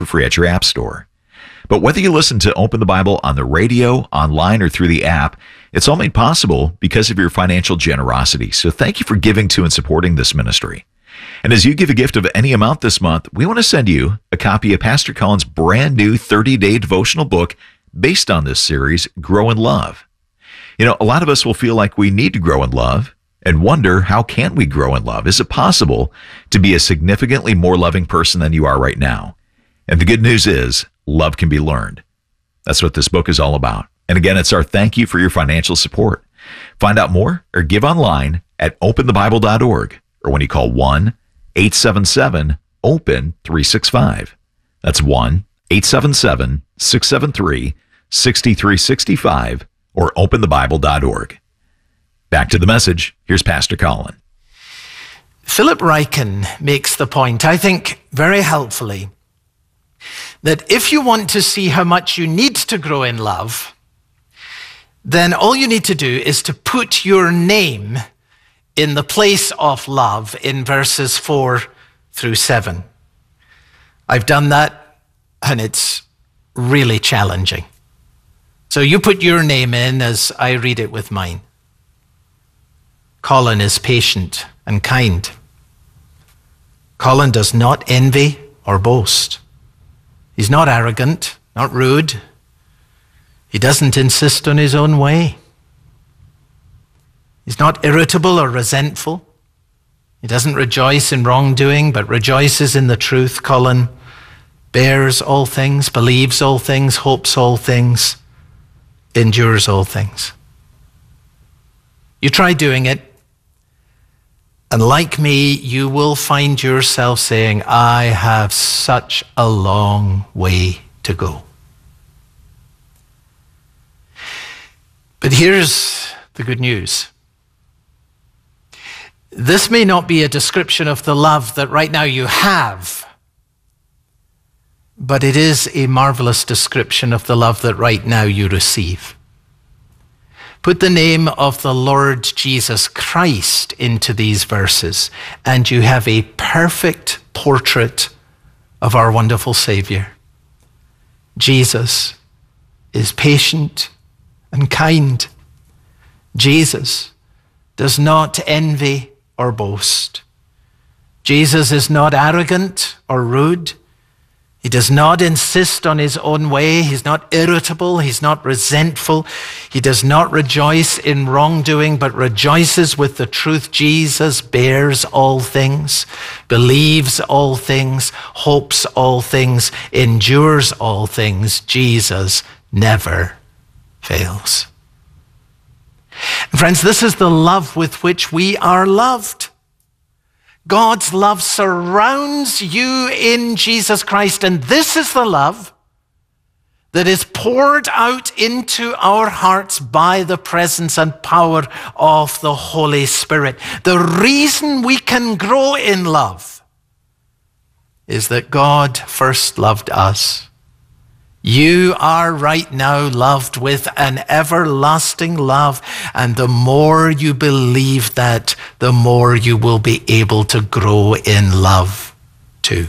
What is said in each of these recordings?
for free at your app store. But whether you listen to Open the Bible on the radio, online, or through the app, it's all made possible because of your financial generosity. So thank you for giving to and supporting this ministry. And as you give a gift of any amount this month, we want to send you a copy of Pastor Colin's brand new 30-day devotional book based on this series, Grow in Love. You know, a lot of us will feel like we need to grow in love and wonder, how can we grow in love? Is it possible to be a significantly more loving person than you are right now? And the good news is, love can be learned. That's what this book is all about. And again, it's our thank you for your financial support. Find out more or give online at openthebible.org or when you call 1-877-OPEN-365. That's 1-877-673-6365 or openthebible.org. Back to the message. Here's Pastor Colin. Philip Ryken makes the point, I think very helpfully, that if you want to see how much you need to grow in love, then all you need to do is to put your name in the place of love in verses 4 through 7. I've done that, and it's really challenging. So you put your name in as I read it with mine. Colin is patient and kind. Colin does not envy or boast. He's not arrogant, not rude. He doesn't insist on his own way. He's not irritable or resentful. He doesn't rejoice in wrongdoing, but rejoices in the truth. Colin bears all things, believes all things, hopes all things, endures all things. You try doing it, and like me, you will find yourself saying, I have such a long way to go. But here's the good news. This may not be a description of the love that right now you have, but it is a marvelous description of the love that right now you receive. Put the name of the Lord Jesus Christ into these verses, and you have a perfect portrait of our wonderful Savior. Jesus is patient and kind. Jesus does not envy or boast. Jesus is not arrogant or rude. He does not insist on his own way. He's not irritable. He's not resentful. He does not rejoice in wrongdoing, but rejoices with the truth. Jesus bears all things, believes all things, hopes all things, endures all things. Jesus never fails. Friends, this is the love with which we are loved. God's love surrounds you in Jesus Christ, and this is the love that is poured out into our hearts by the presence and power of the Holy Spirit. The reason we can grow in love is that God first loved us. You are right now loved with an everlasting love, and the more you believe that, the more you will be able to grow in love too.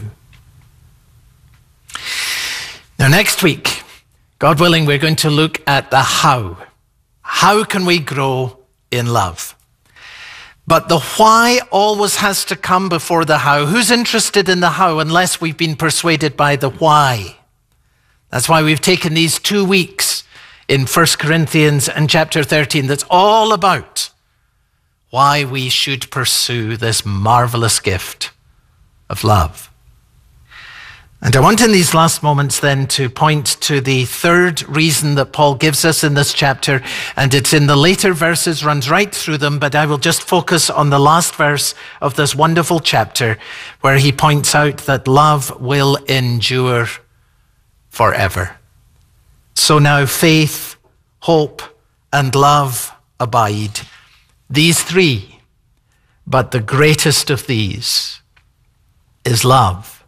Now, next week, God willing, we're going to look at the how. How can we grow in love? But the why always has to come before the how. Who's interested in the how unless we've been persuaded by the why? That's why we've taken these 2 weeks in 1 Corinthians and chapter 13 that's all about why we should pursue this marvelous gift of love. And I want in these last moments then to point to the third reason that Paul gives us in this chapter, and it's in the later verses, runs right through them, but I will just focus on the last verse of this wonderful chapter where he points out that love will endure forever. So now faith, hope, and love abide. These three, but the greatest of these is love.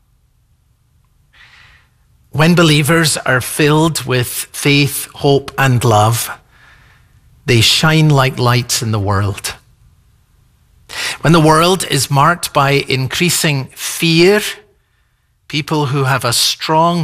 When believers are filled with faith, hope, and love, they shine like lights in the world. When the world is marked by increasing fear people who have a strong